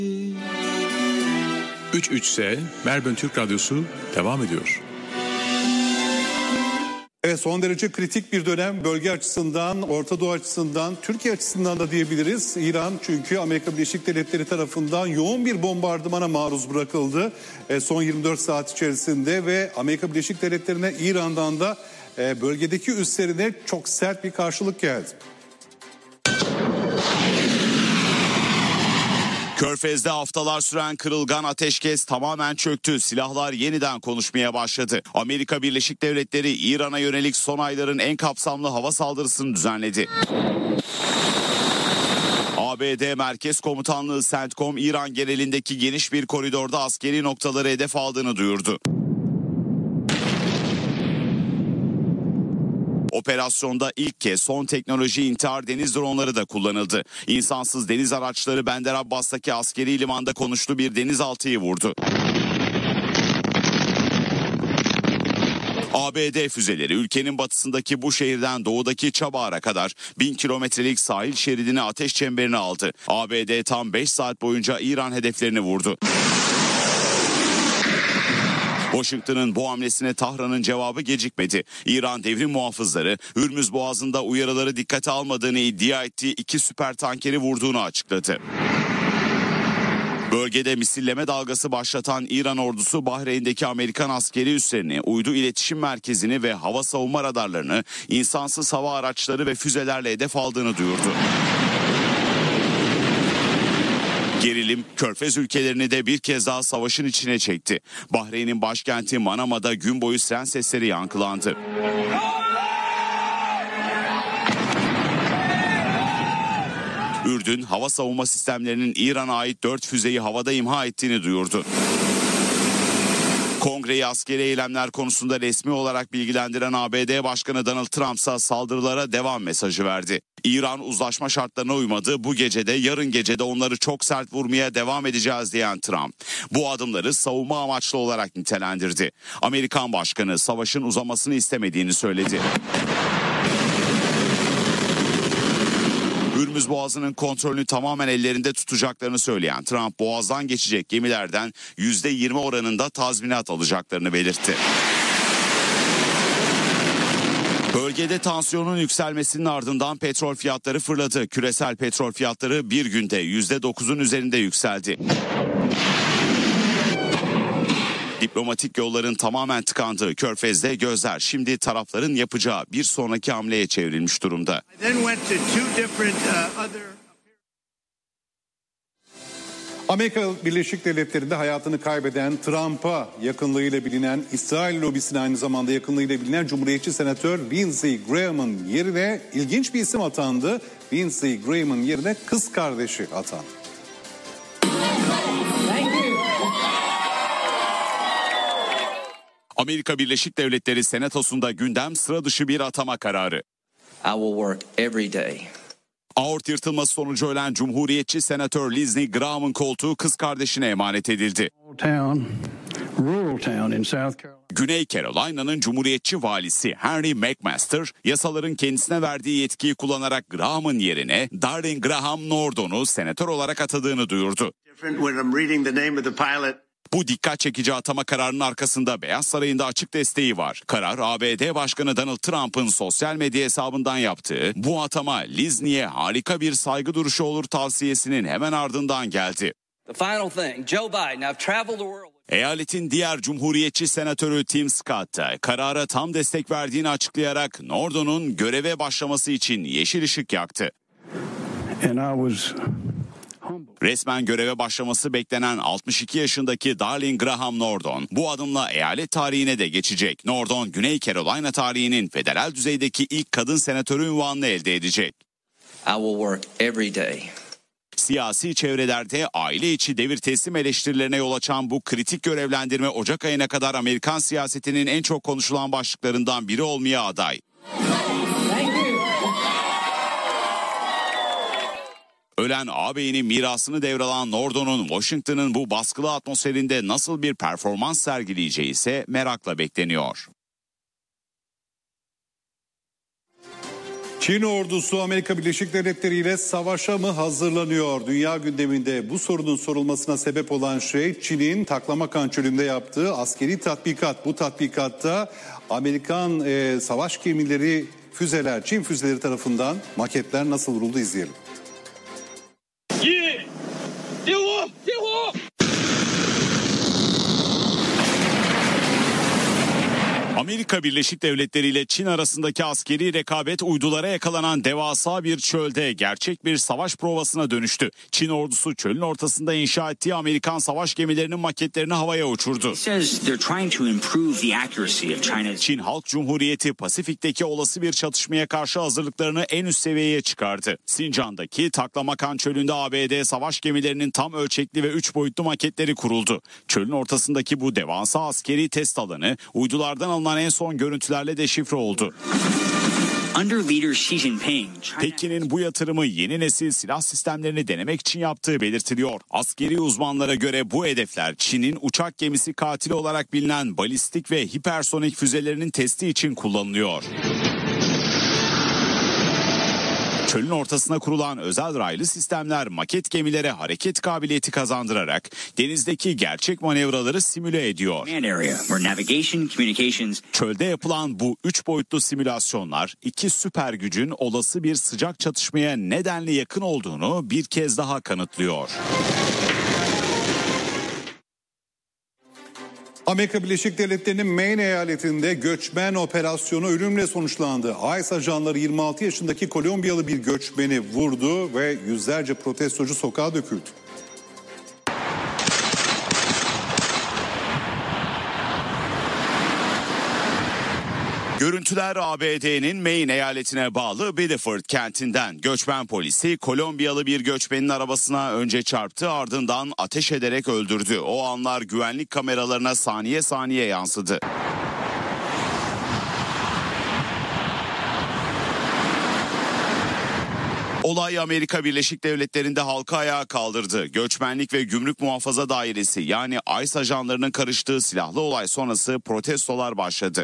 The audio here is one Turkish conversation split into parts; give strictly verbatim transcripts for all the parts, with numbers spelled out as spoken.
üç üç S Melbourne Türk Radyosu devam ediyor. Evet, son derece kritik bir dönem bölge açısından, Orta Doğu açısından, Türkiye açısından da diyebiliriz. İran çünkü Amerika Birleşik Devletleri tarafından yoğun bir bombardımana maruz bırakıldı e, son yirmi dört saat içerisinde ve Amerika Birleşik Devletleri'ne İran'dan da e, bölgedeki üslerine çok sert bir karşılık geldi. Körfez'de haftalar süren kırılgan ateşkes tamamen çöktü. Silahlar yeniden konuşmaya başladı. Amerika Birleşik Devletleri İran'a yönelik son ayların en kapsamlı hava saldırısını düzenledi. A B D Merkez Komutanlığı CENTCOM İran genelindeki geniş bir koridorda askeri noktaları hedef aldığını duyurdu. Operasyonda ilk kez son teknoloji intihar deniz dronları da kullanıldı. İnsansız deniz araçları Bender Abbas'taki askeri limanda konuşlu bir denizaltıyı vurdu. A B D füzeleri ülkenin batısındaki bu şehirden doğudaki Çabağar'a kadar bin kilometrelik sahil şeridini ateş çemberine aldı. A B D tam beş saat boyunca İran hedeflerini vurdu. Washington'ın bu hamlesine Tahran'ın cevabı gecikmedi. İran devrim muhafızları Hürmüz Boğazı'nda uyarıları dikkate almadığını iddia ettiği iki süper tankeri vurduğunu açıkladı. Bölgede misilleme dalgası başlatan İran ordusu Bahreyn'deki Amerikan askeri üslerini, uydu iletişim merkezini ve hava savunma radarlarını insansız hava araçları ve füzelerle hedef aldığını duyurdu. Gerilim Körfez ülkelerini de bir kez daha savaşın içine çekti. Bahreyn'in başkenti Manama'da gün boyu siren sesleri yankılandı. Ürdün hava savunma sistemlerinin İran'a ait dört füzeyi havada imha ettiğini duyurdu. Kongreyi askeri eylemler konusunda resmi olarak bilgilendiren A B D Başkanı Donald Trump ise saldırılara devam mesajı verdi. İran uzlaşma şartlarına uymadı. Bu gecede yarın gecede onları çok sert vurmaya devam edeceğiz diyen Trump bu adımları savunma amaçlı olarak nitelendirdi. Amerikan Başkanı savaşın uzamasını istemediğini söyledi. Hürmüz Boğazı'nın kontrolünü tamamen ellerinde tutacaklarını söyleyen Trump, Boğaz'dan geçecek gemilerden yüzde yirmi oranında tazminat alacaklarını belirtti. Bölgede tansiyonun yükselmesinin ardından petrol fiyatları fırladı. Küresel petrol fiyatları bir günde yüzde dokuzun üzerinde yükseldi. Diplomatik yolların tamamen tıkandığı Körfez'de gözler şimdi tarafların yapacağı bir sonraki hamleye çevrilmiş durumda. Amerika Birleşik Devletleri'nde hayatını kaybeden, Trump'a yakınlığıyla bilinen, İsrail lobisine aynı zamanda yakınlığıyla bilinen Cumhuriyetçi Senatör Lindsey Graham'ın yerine ilginç bir isim atandı. Lindsey Graham'ın yerine kız kardeşi atandı. Amerika Birleşik Devletleri Senatosu'nda gündem sıra dışı bir atama kararı. I will work every day. Aort yırtılması sonucu ölen Cumhuriyetçi Senatör Lindsey Graham'ın koltuğu kız kardeşine emanet edildi. Güney Carolina'nın Cumhuriyetçi valisi Henry McMaster, yasaların kendisine verdiği yetkiyi kullanarak Graham'ın yerine Darren Graham Nordon'u senatör olarak atadığını duyurdu. Bu dikkat çekici atama kararının arkasında Beyaz Saray'ın da açık desteği var. Karar A B D Başkanı Donald Trump'ın sosyal medya hesabından yaptığı bu atama Lindsey'e harika bir saygı duruşu olur tavsiyesinin hemen ardından geldi. The final thing, Joe Biden, I've traveled the world. Eyaletin diğer Cumhuriyetçi senatörü Tim Scott da karara tam destek verdiğini açıklayarak Nordon'un göreve başlaması için yeşil ışık yaktı. And I was Resmen göreve başlaması beklenen altmış iki yaşındaki Darren Graham Nordon bu adımla eyalet tarihine de geçecek. Nordon, Güney Carolina tarihinin federal düzeydeki ilk kadın senatörü unvanını elde edecek. I will work every day. Siyasi çevrelerde aile içi devir teslim eleştirilerine yol açan bu kritik görevlendirme Ocak ayına kadar Amerikan siyasetinin en çok konuşulan başlıklarından biri olmaya aday. Ölen ağabeyinin mirasını devralan Nordon'un Washington'ın bu baskılı atmosferinde nasıl bir performans sergileyeceği ise merakla bekleniyor. Çin ordusu Amerika Birleşik Devletleri ile savaşa mı hazırlanıyor? Dünya gündeminde bu sorunun sorulmasına sebep olan şey Çin'in Taklamakan Çölü'nde yaptığı askeri tatbikat. Bu tatbikatta Amerikan e, savaş gemileri, füzeler, Çin füzeleri tarafından maketler nasıl vuruldu izleyelim. Amerika Birleşik Devletleri ile Çin arasındaki askeri rekabet uydulara yakalanan devasa bir çölde gerçek bir savaş provasına dönüştü. Çin ordusu çölün ortasında inşa ettiği Amerikan savaş gemilerinin maketlerini havaya uçurdu. Çin Halk Cumhuriyeti Pasifik'teki olası bir çatışmaya karşı hazırlıklarını en üst seviyeye çıkardı. Sincan'daki Taklamakan Çölü'nde A B D savaş gemilerinin tam ölçekli ve üç boyutlu maketleri kuruldu. Çölün ortasındaki bu devasa askeri test alanı uydulardan alınan en son görüntülerle deşifre oldu. Pekin'in bu yatırımı yeni nesil silah sistemlerini denemek için yaptığı belirtiliyor. Askeri uzmanlara göre bu hedefler Çin'in uçak gemisi katili olarak bilinen balistik ve hipersonik füzelerinin testi için kullanılıyor. Çölün ortasına kurulan özel raylı sistemler maket gemilere hareket kabiliyeti kazandırarak denizdeki gerçek manevraları simüle ediyor. Çölde yapılan bu üç boyutlu simülasyonlar iki süper gücün olası bir sıcak çatışmaya nedenli yakın olduğunu bir kez daha kanıtlıyor. Amerika Birleşik Devletleri'nin Maine eyaletinde göçmen operasyonu ölümle sonuçlandı. ICE ajanları yirmi altı yaşındaki Kolombiyalı bir göçmeni vurdu ve yüzlerce protestocu sokağa döküldü. Görüntüler A B D'nin Maine eyaletine bağlı Biddeford kentinden. Göçmen polisi Kolombiyalı bir göçmenin arabasına önce çarptı, ardından ateş ederek öldürdü. O anlar güvenlik kameralarına saniye saniye yansıdı. Olay Amerika Birleşik Devletleri'nde halka ayağa kaldırdı. Göçmenlik ve Gümrük Muhafaza Dairesi yani ICE ajanlarının karıştığı silahlı olay sonrası protestolar başladı.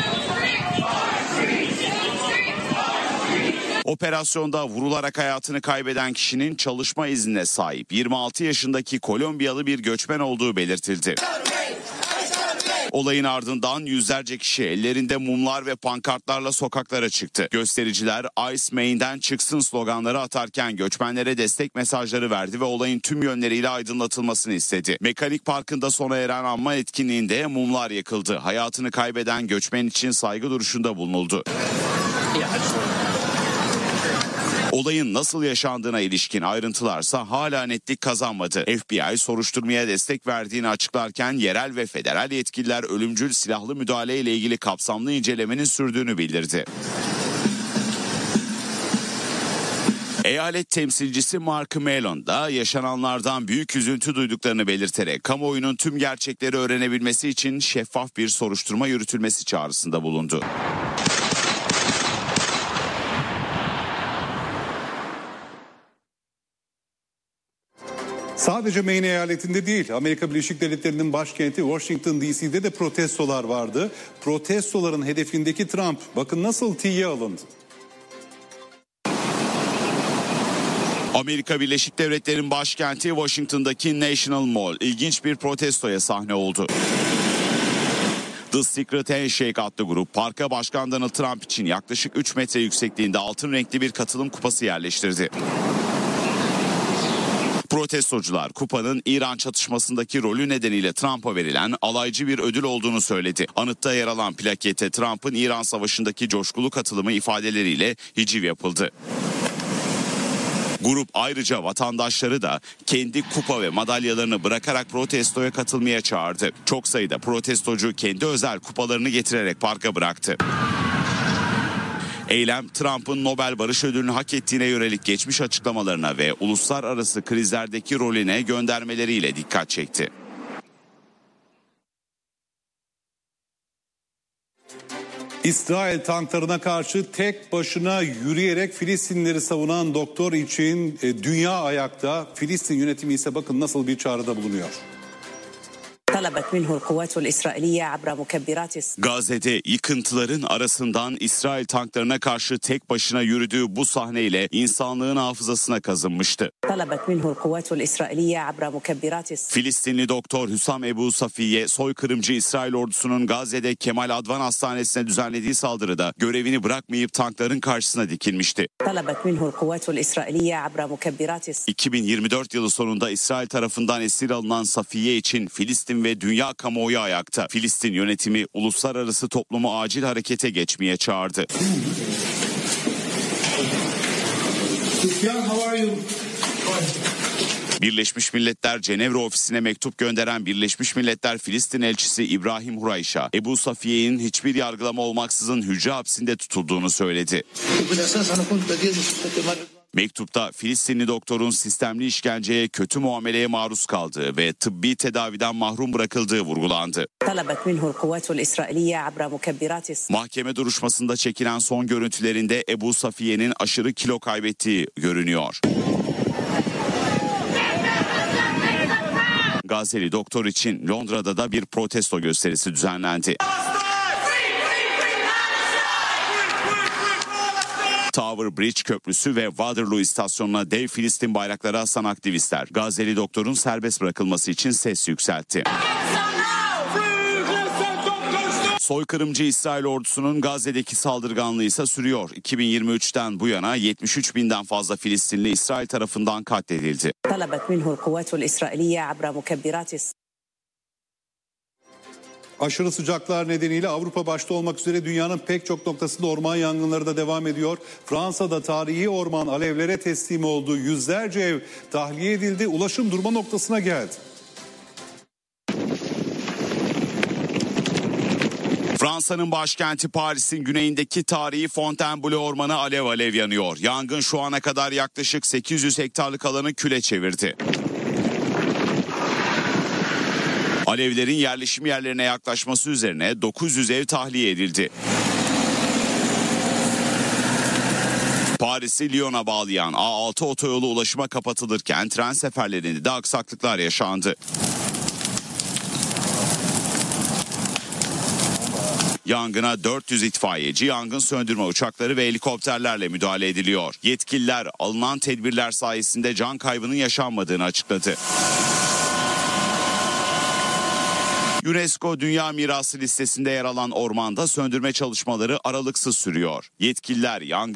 Operasyonda vurularak hayatını kaybeden kişinin çalışma iznine sahip yirmi altı yaşındaki Kolombiyalı bir göçmen olduğu belirtildi. Olayın ardından yüzlerce kişi ellerinde mumlar ve pankartlarla sokaklara çıktı. Göstericiler ICE Maine'den çıksın sloganları atarken göçmenlere destek mesajları verdi ve olayın tüm yönleriyle aydınlatılmasını istedi. Mekanik Parkı'nda sona eren anma etkinliğinde mumlar yakıldı. Hayatını kaybeden göçmen için saygı duruşunda bulunuldu. Olayın nasıl yaşandığına ilişkin ayrıntılarsa hala netlik kazanmadı. F B I soruşturmaya destek verdiğini açıklarken yerel ve federal yetkililer ölümcül silahlı müdahale ile ilgili kapsamlı incelemenin sürdüğünü bildirdi. Eyalet temsilcisi Mark Mellon da yaşananlardan büyük üzüntü duyduklarını belirterek kamuoyunun tüm gerçekleri öğrenebilmesi için şeffaf bir soruşturma yürütülmesi çağrısında bulundu. Sadece Maine eyaletinde değil, Amerika Birleşik Devletleri'nin başkenti Washington D C'de de protestolar vardı. Protestoların hedefindeki Trump, bakın nasıl tiye alındı. Amerika Birleşik Devletleri'nin başkenti Washington'daki National Mall ilginç bir protestoya sahne oldu. The Secret Handshake adlı grup parka Başkan Donald Trump için yaklaşık üç metre yüksekliğinde altın renkli bir katılım kupası yerleştirdi. Protestocular kupanın İran çatışmasındaki rolü nedeniyle Trump'a verilen alaycı bir ödül olduğunu söyledi. Anıtta yer alan plakete Trump'ın İran Savaşı'ndaki coşkulu katılımı ifadeleriyle hiciv yapıldı. Grup ayrıca vatandaşları da kendi kupa ve madalyalarını bırakarak protestoya katılmaya çağırdı. Çok sayıda protestocu kendi özel kupalarını getirerek parka bıraktı. Eylem Trump'ın Nobel Barış Ödülünü hak ettiğine yönelik geçmiş açıklamalarına ve uluslararası krizlerdeki rolüne göndermeleriyle dikkat çekti. İsrail tanklarına karşı tek başına yürüyerek Filistinleri savunan doktor için dünya ayakta. Filistin yönetimi ise bakın nasıl bir çağrıda bulunuyor. طلبت منه القوات الإسرائيلية عبر مكبرات Gazze'de yıkıntıların arasından İsrail tanklarına karşı tek başına yürüdüğü bu sahneyle insanlığın hafızasına kazınmıştı. طلبت منه القوات الإسرائيلية عبر مكبرات. Filistinli doktor Hüsam Ebu Safiye, soykırımcı İsrail ordusunun Gazze'de Kemal Advan Hastanesi'ne düzenlediği saldırıda görevini bırakmayıp tankların karşısına dikilmişti. طلبت منه القوات الإسرائيلية عبر مكبرات. iki bin yirmi dört yılı sonunda İsrail tarafından esir alınan Safiye için Filistin ve dünya kamuoyu ayakta. Filistin yönetimi uluslararası toplumu acil harekete geçmeye çağırdı. Birleşmiş Milletler Cenevre ofisine mektup gönderen Birleşmiş Milletler Filistin elçisi İbrahim Hurayşa, Ebu Safiye'nin hiçbir yargılama olmaksızın hücre hapsinde tutulduğunu söyledi. Mektupta Filistinli doktorun sistemli işkenceye, kötü muameleye maruz kaldığı ve tıbbi tedaviden mahrum bırakıldığı vurgulandı. طلبت منه القوات الإسرائيلية عبر مكبرات. Mahkeme duruşmasında çekilen son görüntülerinde Ebu Safiye'nin aşırı kilo kaybettiği görünüyor. Gazze'li doktor için Londra'da da bir protesto gösterisi düzenlendi. Tower Bridge Köprüsü ve Waterloo istasyonuna dev Filistin bayrakları asan aktivistler Gazze'li doktorun serbest bırakılması için ses yükseltti. Soykırımcı İsrail ordusunun Gazze'deki saldırganlığı ise sürüyor. iki bin yirmi üçten bu yana yetmiş üç binden fazla Filistinli İsrail tarafından katledildi. طلبت منه القوات الإسرائيلية عبر مكبرات. Aşırı sıcaklar nedeniyle Avrupa başta olmak üzere dünyanın pek çok noktasında orman yangınları da devam ediyor. Fransa'da tarihi orman alevlere teslim oldu. Yüzlerce ev tahliye edildi. Ulaşım durma noktasına geldi. Fransa'nın başkenti Paris'in güneyindeki tarihi Fontainebleau ormanı alev alev yanıyor. Yangın şu ana kadar yaklaşık sekiz yüz hektarlık alanı küle çevirdi. Alevlerin yerleşim yerlerine yaklaşması üzerine dokuz yüz ev tahliye edildi. Paris'i Lyon'a bağlayan A altı otoyolu ulaşıma kapatılırken tren seferlerinde de aksaklıklar yaşandı. Yangına dört yüz itfaiyeci, yangın söndürme uçakları ve helikopterlerle müdahale ediliyor. Yetkililer alınan tedbirler sayesinde can kaybının yaşanmadığını açıkladı. UNESCO Dünya Mirası listesinde yer alan ormanda söndürme çalışmaları aralıksız sürüyor. Yetkililer yangın